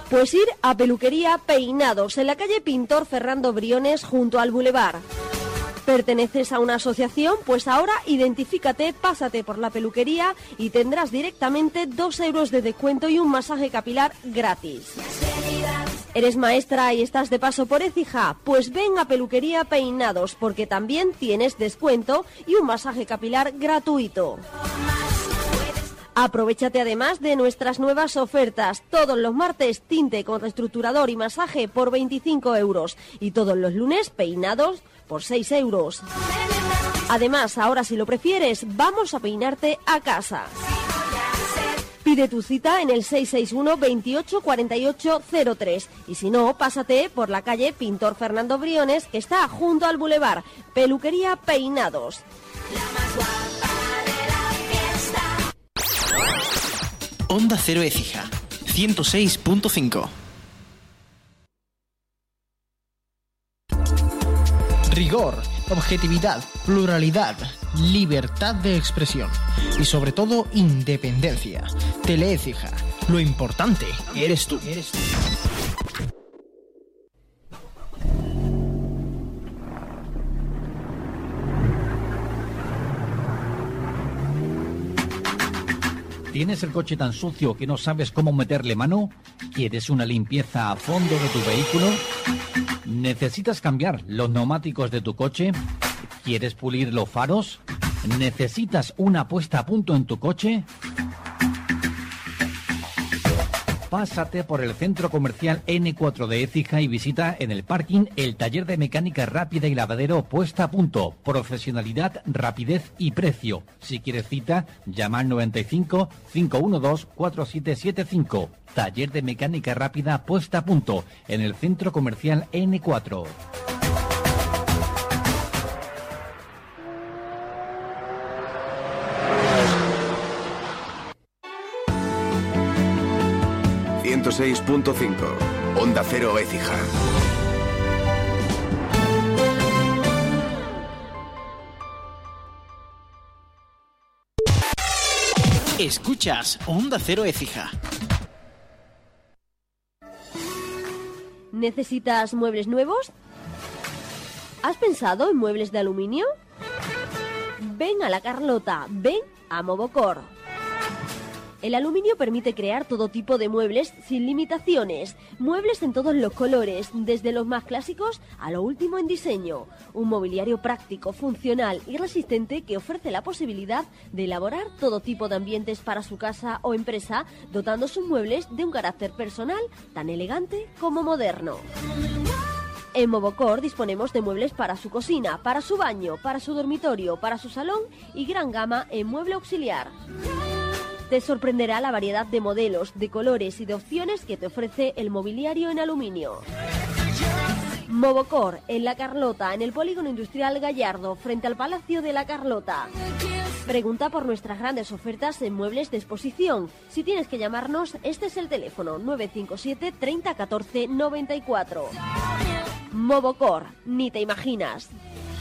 Pues ir a Peluquería Peinados, en la calle Pintor Fernando Briones, junto al Boulevard. ¿Perteneces a una asociación? Pues ahora identifícate, pásate por la peluquería y tendrás directamente 2 euros de descuento y un masaje capilar gratis. ¿Eres maestra y estás de paso por Écija? Pues ven a Peluquería Peinados, porque también tienes descuento y un masaje capilar gratuito. Aprovéchate además de nuestras nuevas ofertas. Todos los martes, tinte con reestructurador y masaje por 25 euros. Y todos los lunes, peinados por 6 euros. Además, ahora si lo prefieres, vamos a peinarte a casa. Pide tu cita en el 661 28 48 03. Y si no, pásate por la calle Pintor Fernando Briones, que está junto al Boulevard. Peluquería Peinados. Onda Cero Écija, 106.5. Rigor, objetividad, pluralidad, libertad de expresión y sobre todo independencia. Teleécija, lo importante eres tú. ¿Tienes el coche tan sucio que no sabes cómo meterle mano? ¿Quieres una limpieza a fondo de tu vehículo? ¿Necesitas cambiar los neumáticos de tu coche? ¿Quieres pulir los faros? ¿Necesitas una puesta a punto en tu coche? Pásate por el centro comercial N4 de Écija y visita en el parking el taller de mecánica rápida y lavadero puesta a punto. Profesionalidad, rapidez y precio. Si quieres cita, llama al 95 512 4775. Taller de mecánica rápida puesta a punto en el centro comercial N4. Onda Cero Écija. Escuchas Onda Cero Écija. ¿Necesitas muebles nuevos? ¿Has pensado en muebles de aluminio? Ven a La Carlota, ven a Movocor. El aluminio permite crear todo tipo de muebles sin limitaciones. Muebles en todos los colores, desde los más clásicos a lo último en diseño. Un mobiliario práctico, funcional y resistente que ofrece la posibilidad de elaborar todo tipo de ambientes para su casa o empresa, dotando sus muebles de un carácter personal tan elegante como moderno. En Movocor disponemos de muebles para su cocina, para su baño, para su dormitorio, para su salón y gran gama en mueble auxiliar. Te sorprenderá la variedad de modelos, de colores y de opciones que te ofrece el mobiliario en aluminio. Movocor, en La Carlota, en el Polígono Industrial Gallardo, frente al Palacio de La Carlota. Pregunta por nuestras grandes ofertas en muebles de exposición. Si tienes que llamarnos, este es el teléfono 957 30 14 94. Movocor, ni te imaginas.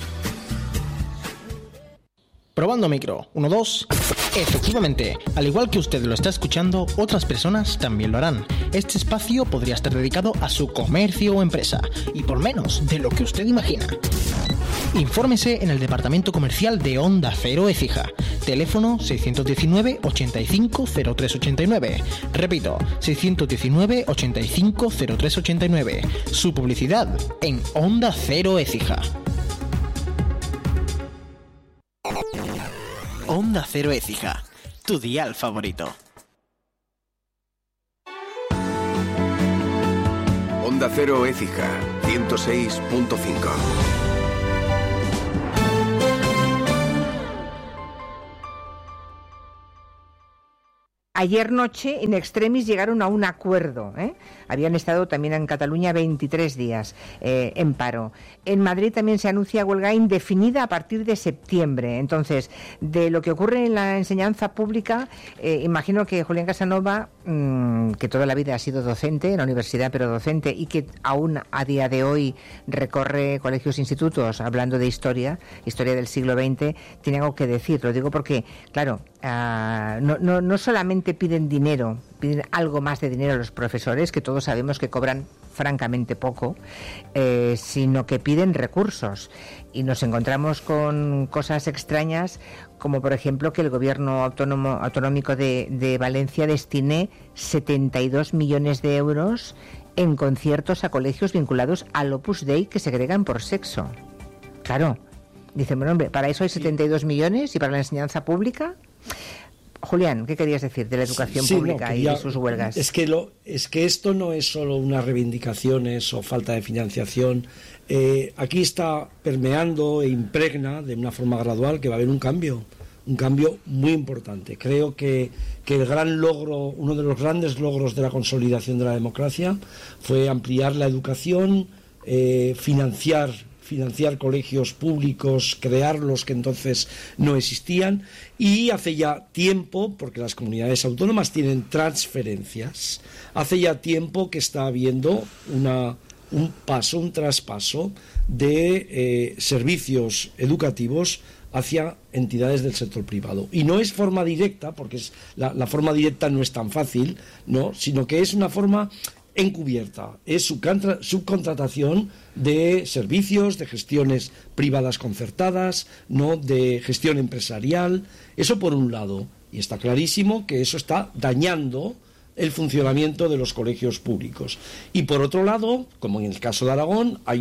Probando micro, 1, 2... Efectivamente, al igual que usted lo está escuchando, otras personas también lo harán. Este espacio podría estar dedicado a su comercio o empresa, y por menos de lo que usted imagina. Infórmese en el departamento comercial de Onda Cero Écija. Teléfono 619 85 0389. Repito, 619 85 0389. Su publicidad en Onda Cero Écija. Onda Cero Écija, tu dial favorito. Onda Cero Écija, 106.5. Ayer noche, in extremis, llegaron a un acuerdo. Habían estado también en Cataluña 23 días en paro. En Madrid también se anuncia huelga indefinida a partir de septiembre. Entonces, de lo que ocurre en la enseñanza pública, imagino que Julián Casanova, que toda la vida ha sido docente en la universidad, pero docente, y que aún a día de hoy recorre colegios e institutos hablando de historia del siglo XX, tiene algo que decir. Lo digo porque, claro, no solamente piden dinero, piden algo más de dinero a los profesores, que todos sabemos que cobran francamente poco, sino que piden recursos. Y nos encontramos con cosas extrañas, como por ejemplo que el gobierno autonómico de Valencia destine 72 millones de euros en conciertos a colegios vinculados al Opus Dei que segregan por sexo. Claro, dicen, bueno, hombre, para eso hay 72 millones y para la enseñanza pública. Julián, ¿qué querías decir de la educación pública y de sus huelgas? Es que esto no es solo unas reivindicaciones o falta de financiación. Aquí está permeando e impregna de una forma gradual que va a haber un cambio muy importante. Creo que el gran logro, uno de los grandes logros de la consolidación de la democracia fue ampliar la educación, financiar colegios públicos, crearlos que entonces no existían, y hace ya tiempo, porque las comunidades autónomas tienen transferencias, hace ya tiempo que está habiendo un traspaso de servicios educativos hacia entidades del sector privado. Y no es forma directa, porque la forma directa no es tan fácil, ¿no?, sino que es una forma encubierta, es subcontratación de servicios, de gestiones privadas concertadas, no de gestión empresarial. Eso por un lado, y está clarísimo que eso está dañando el funcionamiento de los colegios públicos. Y por otro lado, como en el caso de Aragón, hay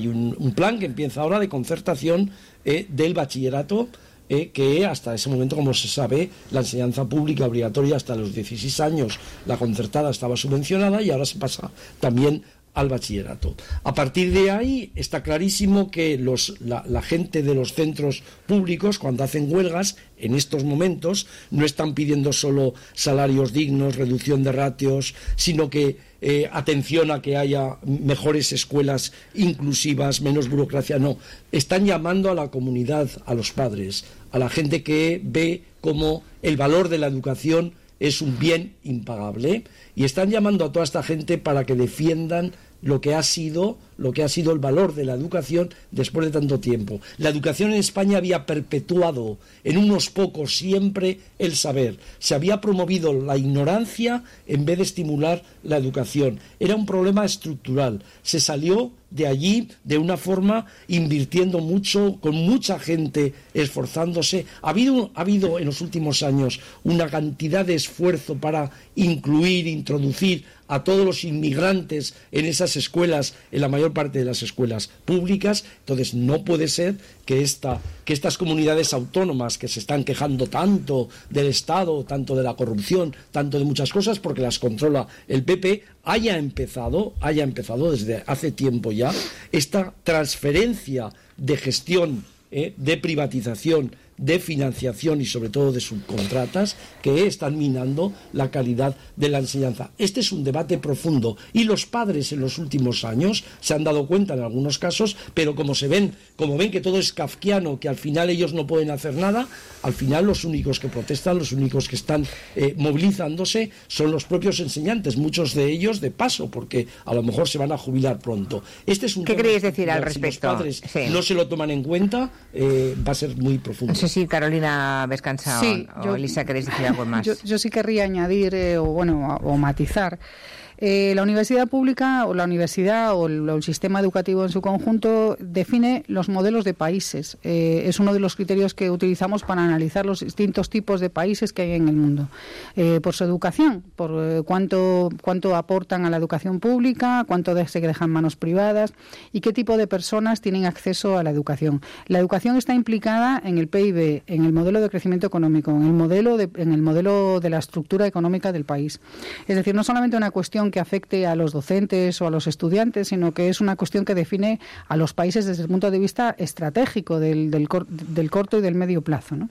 un plan que empieza ahora de concertación del bachillerato, que hasta ese momento, como se sabe, la enseñanza pública obligatoria hasta los 16 años, la concertada estaba subvencionada, y ahora se pasa también al bachillerato. A partir de ahí está clarísimo que la gente de los centros públicos, cuando hacen huelgas, en estos momentos no están pidiendo solo salarios dignos, reducción de ratios, sino que atención a que haya mejores escuelas inclusivas, menos burocracia. No, están llamando a la comunidad, a los padres, a la gente que ve como el valor de la educación es un bien impagable, y están llamando a toda esta gente para que defiendan lo que ha sido el valor de la educación después de tanto tiempo. La educación en España había perpetuado en unos pocos siempre el saber. Se había promovido la ignorancia en vez de estimular la educación. Era un problema estructural. Se salió de allí de una forma invirtiendo mucho, con mucha gente esforzándose. Ha habido en los últimos años una cantidad de esfuerzo para incluir, introducir a todos los inmigrantes en esas escuelas, en la mayor parte de las escuelas públicas. Entonces no puede ser que estas comunidades autónomas que se están quejando tanto del Estado, tanto de la corrupción, tanto de muchas cosas, porque las controla el PP, haya empezado desde hace tiempo ya esta transferencia de gestión, de privatización, de financiación y sobre todo de subcontratas que están minando la calidad de la enseñanza. Este es un debate profundo, y los padres en los últimos años se han dado cuenta en algunos casos, pero como ven que todo es kafkiano, que al final ellos no pueden hacer nada, al final los únicos que protestan, los únicos que están movilizándose son los propios enseñantes, muchos de ellos de paso, porque a lo mejor se van a jubilar pronto. ¿Qué queréis decir al respecto? Si los padres no se lo toman en cuenta, va a ser muy profundo. Sí, Carolina Vescanza, o Elisa, ¿queréis decir algo más? Yo sí querría añadir o matizar. La universidad pública o la universidad o el sistema educativo en su conjunto define los modelos de países. Es uno de los criterios que utilizamos para analizar los distintos tipos de países que hay en el mundo. Por su educación, por cuánto aportan a la educación pública, cuánto se dejan manos privadas y qué tipo de personas tienen acceso a la educación. La educación está implicada en el PIB, en el modelo de crecimiento económico, en el modelo de la estructura económica del país. Es decir, no solamente una cuestión que afecte a los docentes o a los estudiantes, sino que es una cuestión que define a los países desde el punto de vista estratégico del corto y del medio plazo, ¿no?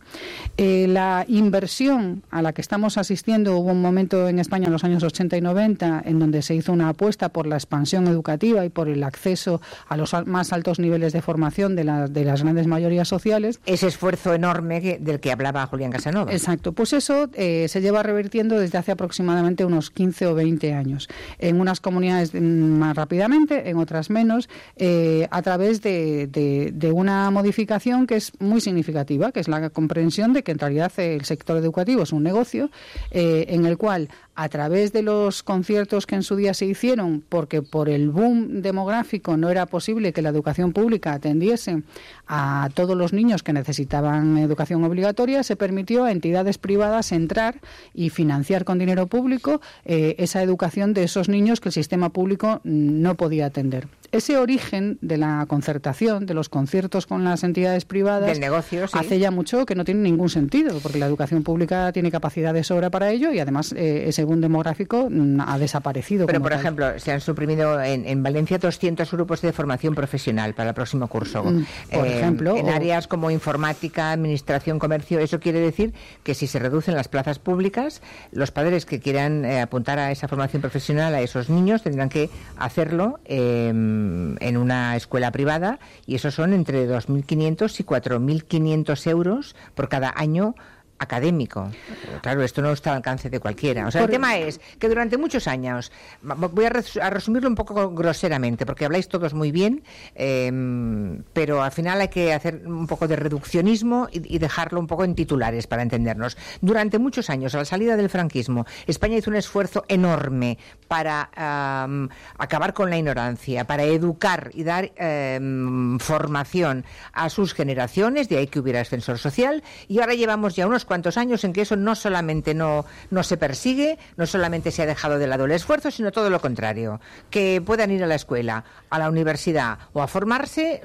La inversión a la que estamos asistiendo, hubo un momento en España en los años 80 y 90 en donde se hizo una apuesta por la expansión educativa y por el acceso a los más altos niveles de formación de las grandes mayorías sociales. Ese esfuerzo enorme del que hablaba Julián Casanova. Exacto, pues eso se lleva revirtiendo desde hace aproximadamente unos 15 o 20 años. hijos. En unas comunidades más rápidamente, en otras menos, a través de una modificación que es muy significativa, que es la comprensión de que en realidad el sector educativo es un negocio en el cual, a través de los conciertos que en su día se hicieron, porque por el boom demográfico no era posible que la educación pública atendiese a todos los niños que necesitaban educación obligatoria, se permitió a entidades privadas entrar y financiar con dinero público esa educación de esos niños que el sistema público no podía atender. Ese origen de la concertación, de los conciertos con las entidades privadas, del negocio, sí, hace ya mucho que no tiene ningún sentido, porque la educación pública tiene capacidad de sobra para ello y además ese boom demográfico ha desaparecido. Pero, por ejemplo, se han suprimido en Valencia 200 grupos de formación profesional para el próximo curso. Por ejemplo. En áreas como informática, administración, comercio. Eso quiere decir que si se reducen las plazas públicas, los padres que quieran apuntar a esa formación profesional a esos niños tendrán que hacerlo en una escuela privada, y eso son entre 2.500 y 4.500 euros por cada año académico. Claro, esto no está al alcance de cualquiera. O sea, el tema es que durante muchos años, voy a resumirlo un poco groseramente, porque habláis todos muy bien, pero al final hay que hacer un poco de reduccionismo y dejarlo un poco en titulares para entendernos. Durante muchos años, a la salida del franquismo, España hizo un esfuerzo enorme para acabar con la ignorancia, para educar y dar formación a sus generaciones, de ahí que hubiera ascensor social, y ahora llevamos ya unos cuantos años en que eso no solamente no se persigue, no solamente se ha dejado de lado el esfuerzo, sino todo lo contrario, que puedan ir a la escuela, a la universidad o a formarse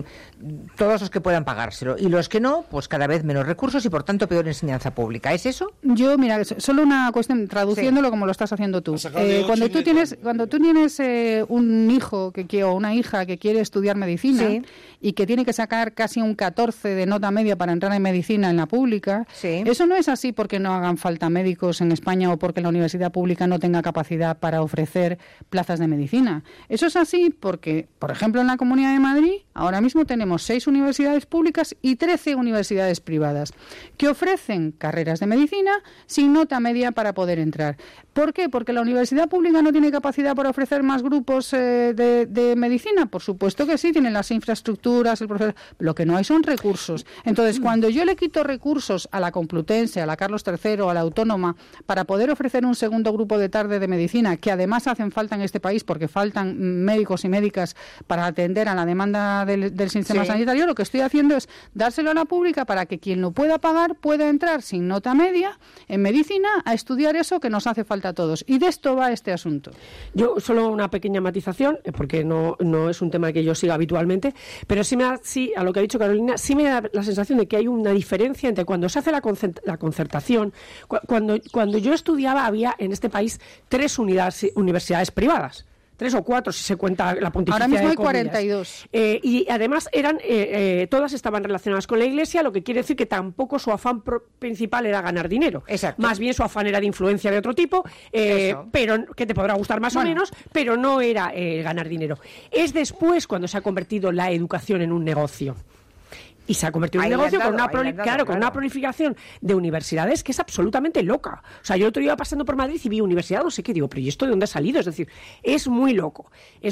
todos los que puedan pagárselo, y los que no, pues cada vez menos recursos y por tanto peor enseñanza pública. ¿Es eso? Yo, mira, solo una cuestión, traduciéndolo como lo estás haciendo tú. Cuando tú tienes un hijo o una hija que quiere estudiar medicina, sí, y que tiene que sacar casi un 14 de nota media para entrar en medicina en la pública, sí, eso no es así porque no hagan falta médicos en España o porque la universidad pública no tenga capacidad para ofrecer plazas de medicina. Eso es así porque, por ejemplo, en la Comunidad de Madrid ahora mismo tenemos 6 universidades públicas y 13 universidades privadas que ofrecen carreras de medicina sin nota media para poder entrar. ¿Por qué? Porque la universidad pública no tiene capacidad para ofrecer más grupos de medicina. Por supuesto que sí, tienen las infraestructuras, el profesor. Lo que no hay son recursos. Entonces, cuando yo le quito recursos a la Complutense, a la Carlos III, a la Autónoma, para poder ofrecer un segundo grupo de tarde de medicina, que además hacen falta en este país porque faltan médicos y médicas para atender a la demanda del sistema sanitario, lo que estoy haciendo es dárselo a la pública para que quien lo pueda pagar pueda entrar sin nota media en medicina a estudiar eso que nos hace falta a todos. Y de esto va este asunto. Yo solo una pequeña matización, porque no es un tema que yo siga habitualmente, pero sí a lo que ha dicho Carolina, sí me da la sensación de que hay una diferencia entre cuando se hace la concertación. Cuando yo estudiaba había en este país 3 universidades privadas. 3 o 4 si se cuenta la pontificia. Ahora mismo hay comillas. 42. Y además todas estaban relacionadas con la Iglesia, lo que quiere decir que tampoco su afán principal era ganar dinero. Exacto. Más bien su afán era de influencia de otro tipo, pero que te podrá gustar más o menos, pero no era ganar dinero. Es después cuando se ha convertido la educación en un negocio. Y se ha convertido en un negocio con una planificación de universidades que es absolutamente loca. O sea, yo el otro día iba pasando por Madrid y vi universidad, no sé qué, digo, pero ¿y esto de dónde ha salido? Es decir, es muy loco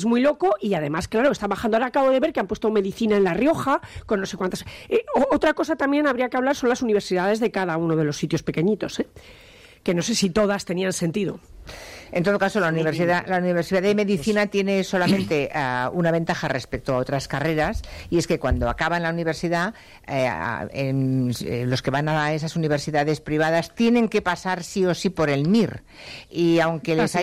y además, claro, está bajando. Ahora acabo de ver que han puesto medicina en La Rioja con no sé cuántas. Otra cosa también habría que hablar son las universidades de cada uno de los sitios pequeñitos, que no sé si todas tenían sentido. En todo caso, la Universidad de Medicina tiene solamente una ventaja respecto a otras carreras, y es que cuando acaban la universidad, los que van a esas universidades privadas tienen que pasar sí o sí por el MIR. Y aunque les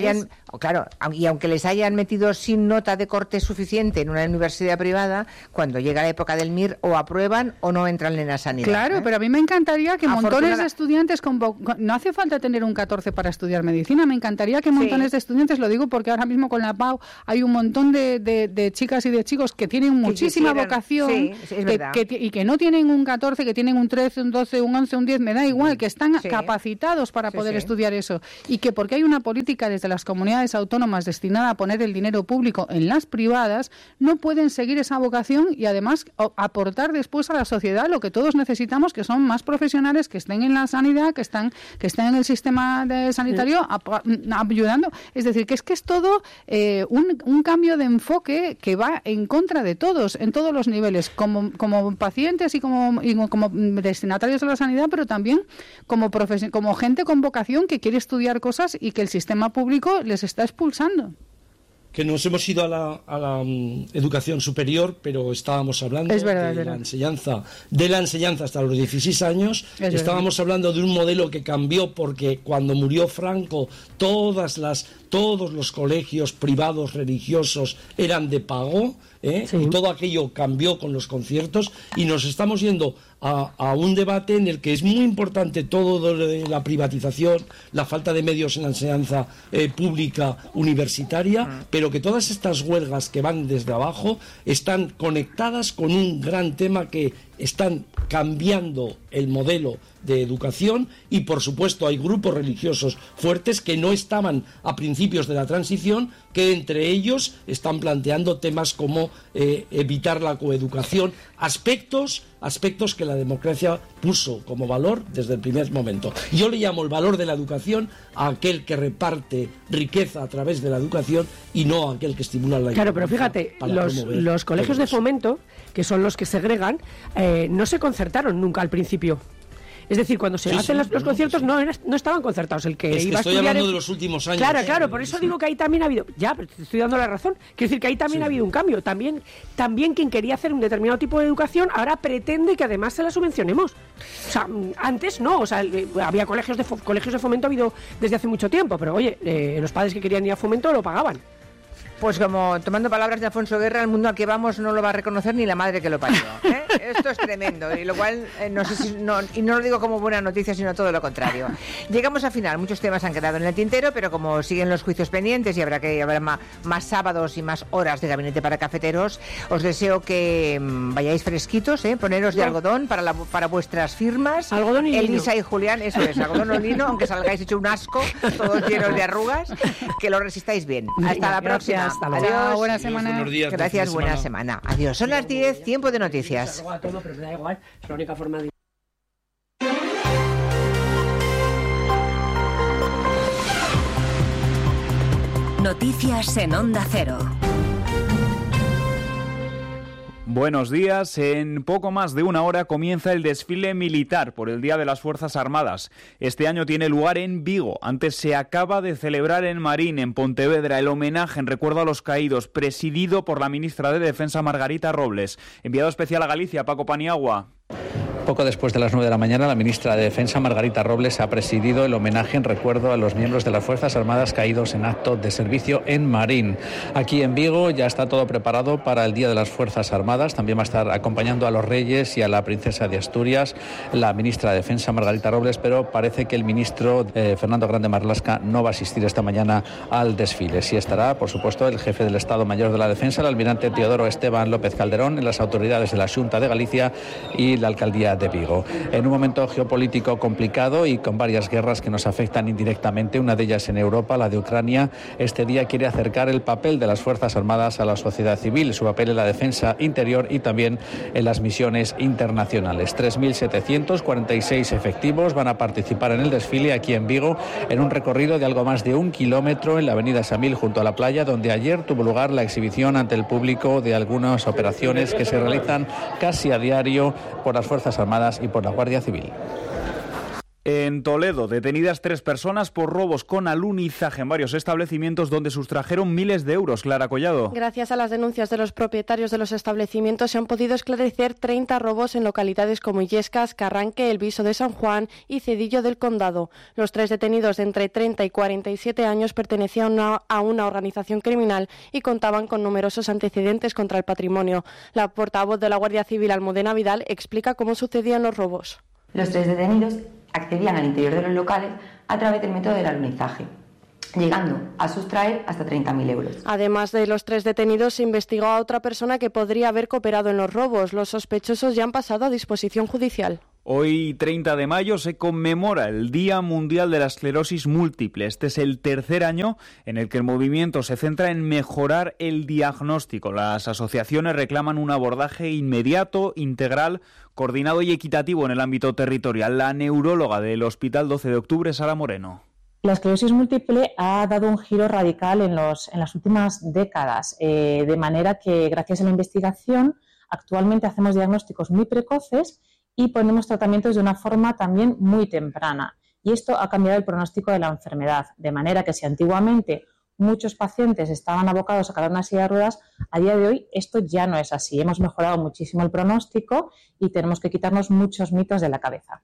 hayan metido sin nota de corte suficiente en una universidad privada, cuando llega la época del MIR o aprueban o no entran en la sanidad. Claro, pero a mí me encantaría que montones de estudiantes no hace falta tener un 14 para estudiar medicina, me encantaría que montones de estudiantes, lo digo porque ahora mismo con la PAU hay un montón de chicas y de chicos que tienen muchísima vocación y que no tienen un 14, que tienen un 13, un 12, un 11, un 10, me da igual, que están capacitados para poder estudiar eso, y que porque hay una política desde las comunidades autónomas destinada a poner el dinero público en las privadas, no pueden seguir esa vocación y además aportar después a la sociedad lo que todos necesitamos, que son más profesionales que estén en la sanidad, que estén en el sistema sanitario ayudando. Es decir, que es todo un cambio de enfoque que va en contra de todos, en todos los niveles, como pacientes y como destinatarios de la sanidad, pero también como gente con vocación que quiere estudiar cosas y que el sistema público les está expulsando. Que nos hemos ido a la educación superior, pero estábamos hablando de la enseñanza hasta los 16 años. Estábamos hablando de un modelo que cambió porque cuando murió Franco todos los colegios privados religiosos eran de pago, sí. Y todo aquello cambió con los conciertos y nos estamos yendo a un debate en el que es muy importante todo de la privatización, la falta de medios en la enseñanza pública universitaria, pero que todas estas huelgas que van desde abajo están conectadas con un gran tema que están cambiando el modelo de educación y, por supuesto, hay grupos religiosos fuertes que no estaban a principios de la transición, que entre ellos están planteando temas como evitar la coeducación, aspectos que la democracia puso como valor desde el primer momento. Yo le llamo el valor de la educación a aquel que reparte riqueza a través de la educación y no a aquel que estimula la Claro, pero fíjate, los colegios de fomento, que son los que segregan, no se concertaron nunca al principio. Es decir, cuando se hacen los conciertos no estaban concertados. El que iba a estoy hablando de los últimos años. Claro, por eso digo que ahí también ha habido... Ya, pero te estoy dando la razón. Quiero decir que ahí también ha habido un cambio. También quien quería hacer un determinado tipo de educación ahora pretende que además se la subvencionemos. O sea, antes no. O sea, había colegios de fomento, ha habido desde hace mucho tiempo. Pero oye, los padres que querían ir a fomento lo pagaban. Pues como tomando palabras de Alfonso Guerra, el mundo al que vamos no lo va a reconocer ni la madre que lo parió, ¿eh? Esto es tremendo, y lo cual no sé si y no lo digo como buena noticia, sino todo lo contrario. Llegamos al final, muchos temas han quedado en el tintero, pero como siguen los juicios pendientes y habrá más sábados y más horas de gabinete para cafeteros, os deseo que vayáis fresquitos, poneros de algodón para vuestras firmas. Algodón y lino. Elisa y Julián, eso es, algodón o lino, aunque salgáis hecho un asco, todos llenos de arrugas, que lo resistáis bien. Hasta la próxima. Hasta luego. Adiós. Buena semana. Buenos días, Gracias, buena semana. Adiós. Son las 10, tiempo de noticias. Todo, pero me da igual. Es la única forma de... Noticias en Onda Cero. Buenos días. En poco más de una hora comienza el desfile militar por el Día de las Fuerzas Armadas. Este año tiene lugar en Vigo. Antes se acaba de celebrar en Marín, en Pontevedra, el homenaje en recuerdo a los caídos, presidido por la ministra de Defensa Margarita Robles. Enviado especial a Galicia, Paco Paniagua. Poco después de las 9 de la mañana, la ministra de Defensa, Margarita Robles, ha presidido el homenaje en recuerdo a los miembros de las Fuerzas Armadas caídos en acto de servicio en Marín. Aquí en Vigo ya está todo preparado para el Día de las Fuerzas Armadas. También va a estar acompañando a los reyes y a la princesa de Asturias, la ministra de Defensa, Margarita Robles, pero parece que el ministro Fernando Grande Marlaska no va a asistir esta mañana al desfile. Sí estará, por supuesto, el jefe del Estado Mayor de la Defensa, el almirante Teodoro Esteban López Calderón, las autoridades de la Xunta de Galicia y la alcaldía de Vigo. En un momento geopolítico complicado y con varias guerras que nos afectan indirectamente, una de ellas en Europa, la de Ucrania, este día quiere acercar el papel de las Fuerzas Armadas a la sociedad civil, su papel en la defensa interior y también en las misiones internacionales. 3.746 efectivos van a participar en el desfile aquí en Vigo, en un recorrido de algo más de 1 kilómetro en la avenida Samil junto a la playa, donde ayer tuvo lugar la exhibición ante el público de algunas operaciones que se realizan casi a diario por las Fuerzas Armadas y por la Guardia Civil. En Toledo, detenidas 3 personas por robos con alunizaje en varios establecimientos donde sustrajeron miles de euros. Clara Collado. Gracias a las denuncias de los propietarios de los establecimientos se han podido esclarecer 30 robos en localidades como Illescas, Carranque, El Viso de San Juan y Cedillo del Condado. Los 3 detenidos de entre 30 y 47 años pertenecían a una organización criminal y contaban con numerosos antecedentes contra el patrimonio. La portavoz de la Guardia Civil, Almudena Vidal, explica cómo sucedían los robos. Los 3 detenidos accedían al interior de los locales a través del método del alunizaje, llegando a sustraer hasta 30.000 euros. Además de los 3 detenidos, se investigó a otra persona que podría haber cooperado en los robos. Los sospechosos ya han pasado a disposición judicial. Hoy, 30 de mayo, se conmemora el Día Mundial de la Esclerosis Múltiple. Este es el tercer año en el que el movimiento se centra en mejorar el diagnóstico. Las asociaciones reclaman un abordaje inmediato, integral, coordinado y equitativo en el ámbito territorial. La neuróloga del Hospital 12 de Octubre, Sara Moreno. La esclerosis múltiple ha dado un giro radical en las últimas décadas, de manera que gracias a la investigación actualmente hacemos diagnósticos muy precoces y ponemos tratamientos de una forma también muy temprana. Y esto ha cambiado el pronóstico de la enfermedad, de manera que si antiguamente muchos pacientes estaban abocados a cargar una silla de ruedas, a día de hoy esto ya no es así. Hemos mejorado muchísimo el pronóstico y tenemos que quitarnos muchos mitos de la cabeza.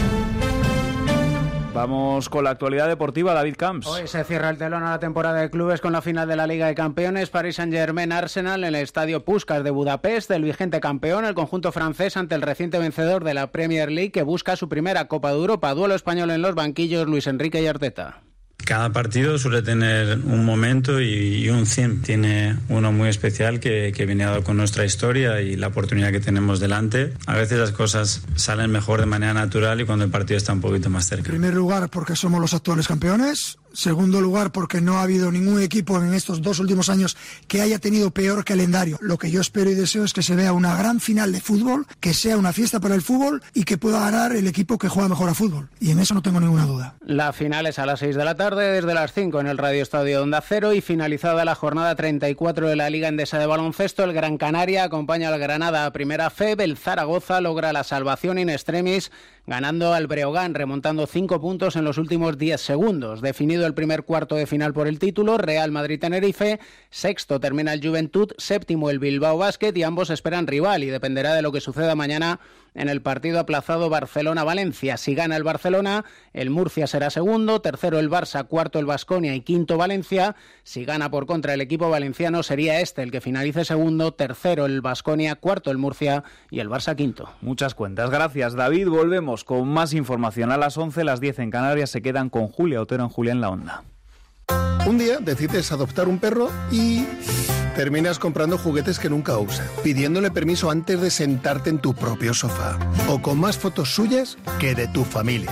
Vamos con la actualidad deportiva, David Camps. Hoy se cierra el telón a la temporada de clubes con la final de la Liga de Campeones, Paris Saint-Germain-Arsenal en el Estadio Puskás de Budapest. El vigente campeón, el conjunto francés, ante el reciente vencedor de la Premier League, que busca su primera Copa de Europa. Duelo español en los banquillos, Luis Enrique y Arteta. Cada partido suele tener un momento y un 100. Tiene uno muy especial que viene dado con nuestra historia y la oportunidad que tenemos delante. A veces las cosas salen mejor de manera natural y cuando el partido está un poquito más cerca. En primer lugar, porque somos los actuales campeones. Segundo lugar, porque no ha habido ningún equipo en estos 2 últimos años que haya tenido peor calendario. Lo que yo espero y deseo es que se vea una gran final de fútbol, que sea una fiesta para el fútbol y que pueda ganar el equipo que juega mejor a fútbol. Y en eso no tengo ninguna duda. La final es a las 6 de la tarde, desde las 5 en el Radio Estadio de Onda Cero, y finalizada la jornada 34 de la Liga Endesa de Baloncesto, el Gran Canaria acompaña al Granada a primera fe. El Zaragoza logra la salvación in extremis, ganando al Breogán, remontando 5 puntos en los últimos 10 segundos. Definido el primer cuarto de final por el título, Real Madrid-Tenerife, sexto termina el Juventud, séptimo el Bilbao Basket, y ambos esperan rival y dependerá de lo que suceda mañana en el partido aplazado Barcelona-Valencia. Si gana el Barcelona, el Murcia será segundo, tercero el Barça, cuarto el Baskonia y quinto Valencia. Si gana por contra el equipo valenciano, sería este el que finalice segundo, tercero el Baskonia, cuarto el Murcia y el Barça quinto. Muchas cuentas, gracias David. Volvemos con más información a las 11, las 10 en Canarias. Se quedan con Julia Otero en Julia en la Onda. Un día decides adoptar un perro y terminas comprando juguetes que nunca usas, pidiéndole permiso antes de sentarte en tu propio sofá, o con más fotos suyas que de tu familia.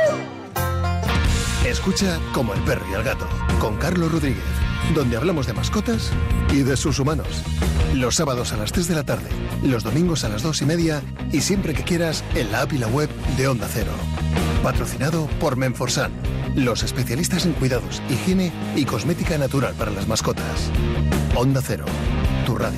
Escucha Como el perro y el gato, con Carlos Rodríguez, donde hablamos de mascotas y de sus humanos. Los sábados a las 3 de la tarde, los domingos a las 2:30 y siempre que quieras en la app y la web de Onda Cero. Patrocinado por Menforsan, los especialistas en cuidados, higiene y cosmética natural para las mascotas. Onda Cero, tu radio.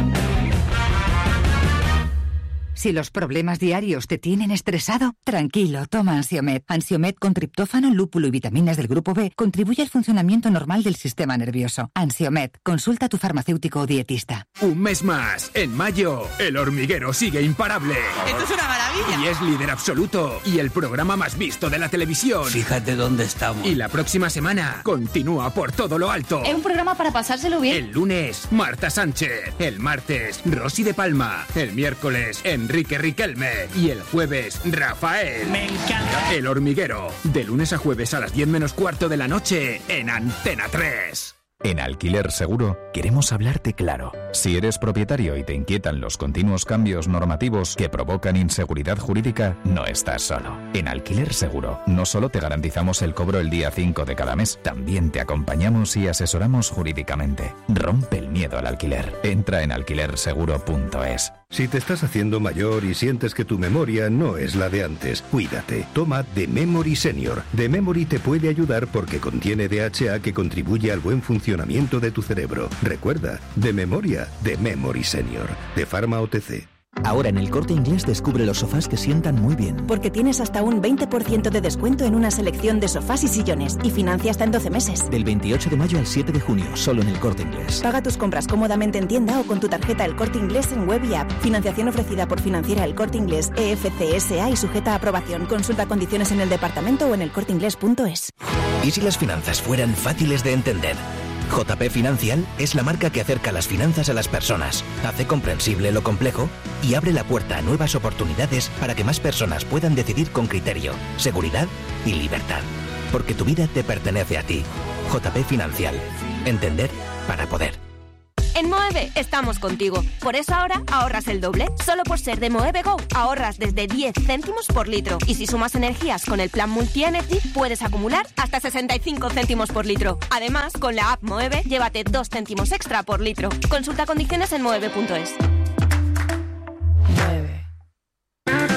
Si los problemas diarios te tienen estresado, tranquilo, toma Ansiomed. Ansiomed con triptófano, lúpulo y vitaminas del grupo B contribuye al funcionamiento normal del sistema nervioso. Ansiomed, consulta a tu farmacéutico o dietista. Un mes más, en mayo, El Hormiguero sigue imparable. ¡Esto es una maravilla! Y es líder absoluto y el programa más visto de la televisión. Fíjate dónde estamos. Y la próxima semana continúa por todo lo alto. Es un programa para pasárselo bien. El lunes, Marta Sánchez. El martes, Rosy de Palma. El miércoles, Enrique Riquelme. Y el jueves, Rafael. Me encanta. El Hormiguero, de lunes a jueves a las 10 menos cuarto de la noche en Antena 3. En Alquiler Seguro queremos hablarte claro. Si eres propietario y te inquietan los continuos cambios normativos que provocan inseguridad jurídica, no estás solo. En Alquiler Seguro no solo te garantizamos el cobro el día 5 de cada mes, también te acompañamos y asesoramos jurídicamente. Rompe el miedo al alquiler. Entra en alquilerseguro.es. Si te estás haciendo mayor y sientes que tu memoria no es la de antes, cuídate. Toma The Memory Senior. The Memory te puede ayudar porque contiene DHA que contribuye al buen funcionamiento de tu cerebro. Recuerda, de memoria, The Memory Senior. De Pharma OTC. Ahora en El Corte Inglés descubre los sofás que sientan muy bien. Porque tienes hasta un 20% de descuento en una selección de sofás y sillones y financia hasta en 12 meses. Del 28 de mayo al 7 de junio, solo en El Corte Inglés. Paga tus compras cómodamente en tienda o con tu tarjeta El Corte Inglés en web y app. Financiación ofrecida por Financiera El Corte Inglés, EFCSA y sujeta a aprobación. Consulta condiciones en el departamento o en elcorteinglés.es. ¿Y si las finanzas fueran fáciles de entender? JP Financial es la marca que acerca las finanzas a las personas, hace comprensible lo complejo y abre la puerta a nuevas oportunidades para que más personas puedan decidir con criterio, seguridad y libertad. Porque tu vida te pertenece a ti. JP Financial. Entender para poder. En Moeve estamos contigo. Por eso ahora ahorras el doble. Solo por ser de Moeve Go ahorras desde 10 céntimos por litro. Y si sumas energías con el plan Multi-Energy, puedes acumular hasta 65 céntimos por litro. Además, con la app Moeve, llévate 2 céntimos extra por litro. Consulta condiciones en moeve.es.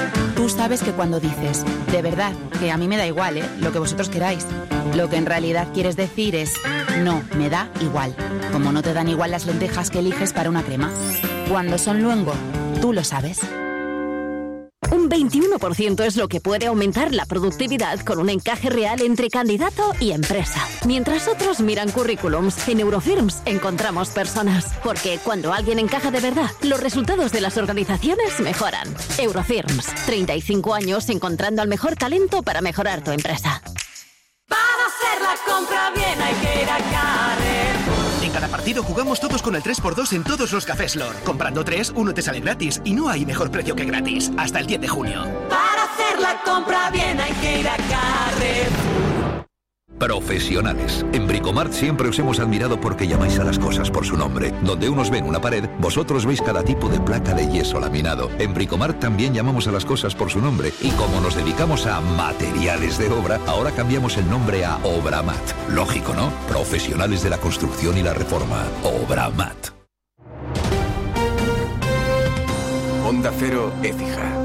Tú sabes que cuando dices, de verdad, que a mí me da igual, lo que vosotros queráis, lo que en realidad quieres decir es, no, me da igual. Como no te dan igual las lentejas que eliges para una crema. Cuando son luengo, tú lo sabes. Un 21% es lo que puede aumentar la productividad con un encaje real entre candidato y empresa. Mientras otros miran currículums, en Eurofirms encontramos personas. Porque cuando alguien encaja de verdad, los resultados de las organizaciones mejoran. Eurofirms, 35 años encontrando al mejor talento para mejorar tu empresa. Para hacer la compra bien hay que ir a Carrefour. En cada partido jugamos todos con el 3x2 en todos los cafés Lor. Comprando 3, uno te sale gratis y no hay mejor precio que gratis. Hasta el 10 de junio. Para hacer la compra bien hay que ir a Carrefour. Profesionales. En Bricomart siempre os hemos admirado porque llamáis a las cosas por su nombre. Donde unos ven una pared, vosotros veis cada tipo de placa de yeso laminado. En Bricomart también llamamos a las cosas por su nombre. Y como nos dedicamos a materiales de obra, ahora cambiamos el nombre a Obramat. Lógico, ¿no? Profesionales de la construcción y la reforma. Obramat. Onda Cero, Écija.